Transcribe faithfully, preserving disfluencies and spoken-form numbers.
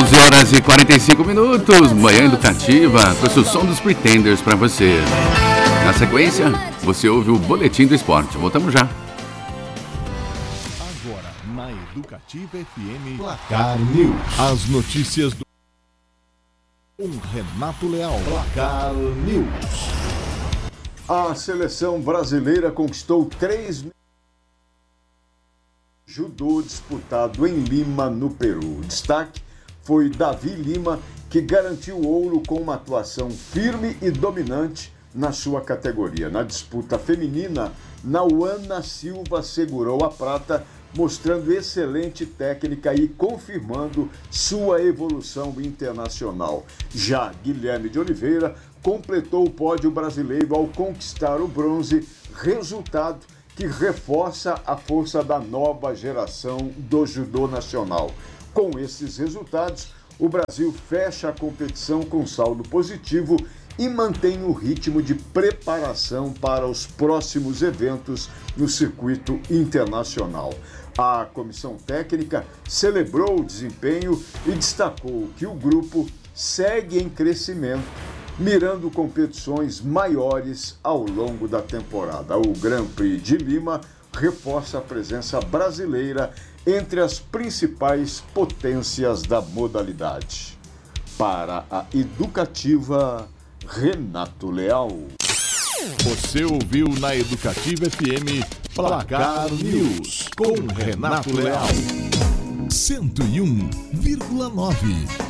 onze horas e quarenta e cinco minutos, manhã educativa, trouxe o som dos Pretenders para você. Na sequência, você ouve o Boletim do Esporte. Voltamos já. Agora, na Educativa F M, Placar News. As notícias do... com Renato Leal. Placar News. A seleção brasileira conquistou três judô disputado em Lima, no Peru. O destaque foi Davi Lima, que garantiu ouro com uma atuação firme e dominante na sua categoria. Na disputa feminina, Nauana Silva segurou a prata, mostrando excelente técnica e confirmando sua evolução internacional. Já Guilherme de Oliveira completou o pódio brasileiro ao conquistar o bronze, resultado que reforça a força da nova geração do judô nacional. Com esses resultados, o Brasil fecha a competição com saldo positivo e mantém o ritmo de preparação para os próximos eventos no circuito internacional. A comissão técnica celebrou o desempenho e destacou que o grupo segue em crescimento, mirando competições maiores ao longo da temporada. O Grand Prix de Lima reforça a presença brasileira entre as principais potências da modalidade. Para a Educativa, Renato Leal. Você ouviu na Educativa F M Placar News com Renato Leal. cento e um vírgula nove.